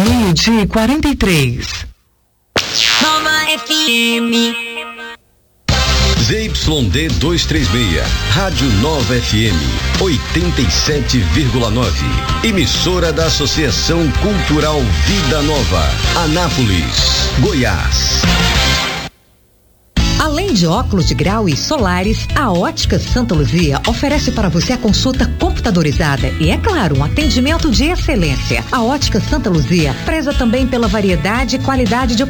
12:43. Nova FM. ZYD 236, Rádio Nova FM, 87,9. Emissora da Associação Cultural Vida Nova, Anápolis, Goiás. Além de óculos de grau e solares, a Ótica Santa Luzia oferece para você a consulta computadorizada e, é claro, um atendimento de excelência. A Ótica Santa Luzia preza também pela variedade e qualidade de